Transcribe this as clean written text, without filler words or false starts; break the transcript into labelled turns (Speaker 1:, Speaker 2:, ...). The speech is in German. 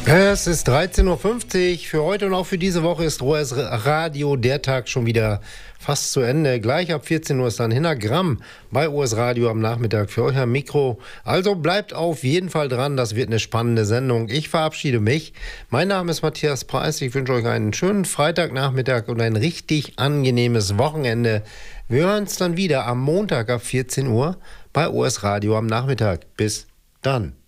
Speaker 1: Es ist 13:50 Uhr. Für heute und auch für diese Woche ist OS Radio der Tag schon wieder fast zu Ende. Gleich ab 14 Uhr ist dann Hinagramm bei OS Radio am Nachmittag für euch am Mikro. Also bleibt auf jeden Fall dran, das wird eine spannende Sendung. Ich verabschiede mich. Mein Name ist Matthias Preis. Ich wünsche euch einen schönen Freitagnachmittag und ein richtig angenehmes Wochenende. Wir hören uns dann wieder am Montag ab 14 Uhr bei OS Radio am Nachmittag. Bis dann.